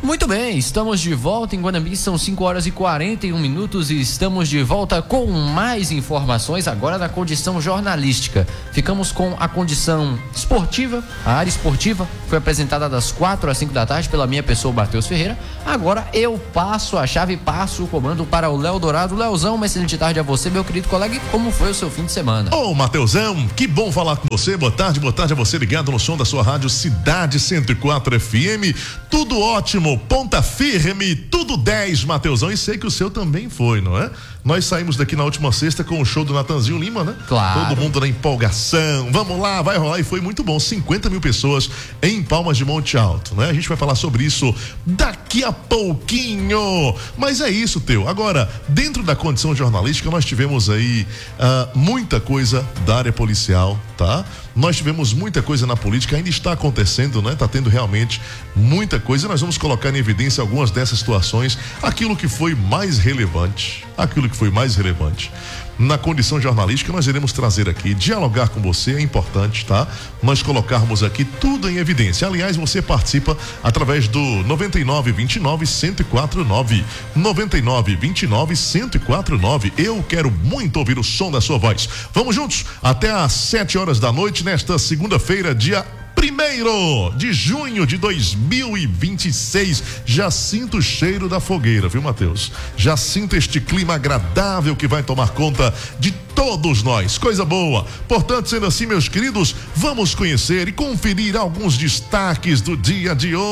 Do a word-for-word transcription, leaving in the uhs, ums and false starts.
Muito bem, estamos de volta em Guanambi, são cinco horas e quarenta e um minutos e estamos de volta com mais informações agora da condição jornalística. Ficamos com a condição esportiva, a área esportiva foi apresentada das quatro às cinco da tarde pela minha pessoa, Matheus Ferreira. Agora eu passo a chave, passo o comando para o Léo Dourado. Léozão, uma excelente tarde a você, meu querido colega, e como foi o seu fim de semana? Ô, Matheusão, que bom falar com você, boa tarde, boa tarde a você ligado no som da sua rádio Cidade cento e quatro F M, tudo ótimo, ponta firme, tudo dez, Matheusão, e sei que o seu também foi, não é? Nós saímos daqui na última sexta com o show do Natanzinho Lima, né? Claro. Todo mundo na empolgação, vamos lá, vai rolar, e foi muito bom, cinquenta mil pessoas em Palmas de Monte Alto, né? A gente vai falar sobre isso daqui a pouquinho, mas é isso, Teu. Agora, dentro da condição jornalística, nós tivemos aí uh, muita coisa da área policial, tá? Nós tivemos muita coisa na política, ainda está acontecendo, né? Tá tendo realmente muita coisa, e nós vamos colocar em evidência algumas dessas situações, aquilo que foi mais relevante, aquilo que foi mais relevante. Na condição jornalística, nós iremos trazer aqui, dialogar com você, é importante, tá? Nós colocarmos aqui tudo em evidência. Aliás, você participa através do noventa e nove, vinte e nove, cento e quatro e nove. noventa e nove, vinte e nove, cento e quatro e nove. Eu quero muito ouvir o som da sua voz. Vamos juntos até às sete horas da noite, nesta segunda-feira, dia primeiro de junho de dois mil e vinte e seis. Já sinto o cheiro da fogueira, viu, Matheus? Já sinto este clima agradável que vai tomar conta de todos nós. Coisa boa. Portanto, sendo assim, meus queridos, vamos conhecer e conferir alguns destaques do dia de hoje.